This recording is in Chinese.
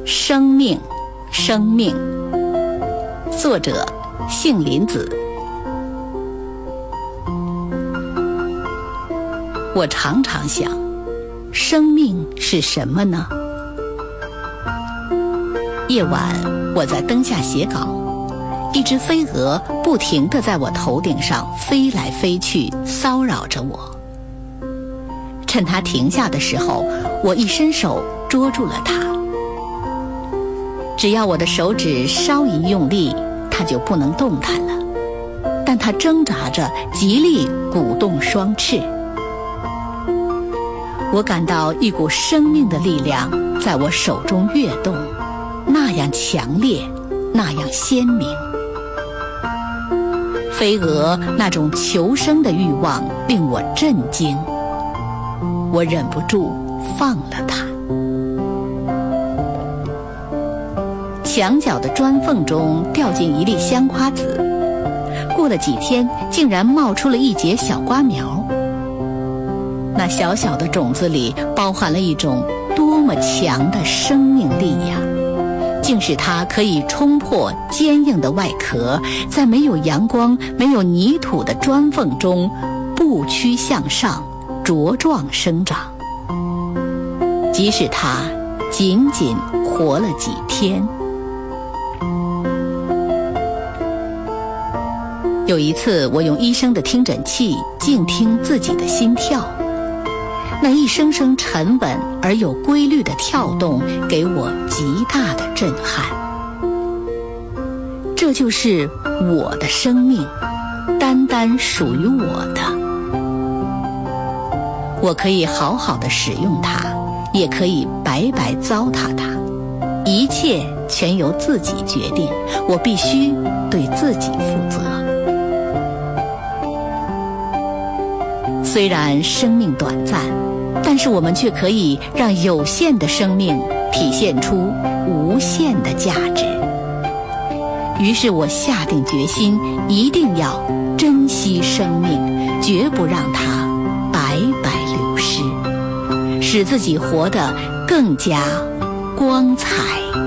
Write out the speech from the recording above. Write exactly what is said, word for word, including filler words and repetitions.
生命，生命。作者：杏林子。我常常想，生命是什么呢？夜晚，我在灯下写稿，一只飞蛾不停地在我头顶上飞来飞去，骚扰着我。趁它停下的时候，我一伸手捉住了它。只要我的手指稍一用力，它就不能动弹了。但它挣扎着，极力鼓动双翅。我感到一股生命的力量在我手中跃动，那样强烈，那样鲜明。飞蛾那种求生的欲望令我震惊，我忍不住放了它。墙角的砖缝中掉进一粒香瓜子，过了几天，竟然冒出了一节小瓜苗。那小小的种子里包含了一种多么强的生命力呀！竟使它可以冲破坚硬的外壳，在没有阳光、没有泥土的砖缝中步趋向上，茁壮生长。即使它仅仅活了几天。有一次，我用医生的听诊器静听自己的心跳，那一声声沉稳而有规律的跳动给我极大的震撼。这就是我的生命，单单属于我的。我可以好好的使用它，也可以白白糟蹋它，一切全由自己决定，我必须对自己负责。虽然生命短暂，但是我们却可以让有限的生命体现出无限的价值。于是我下定决心，一定要珍惜生命，绝不让它白白流失，使自己活得更加光彩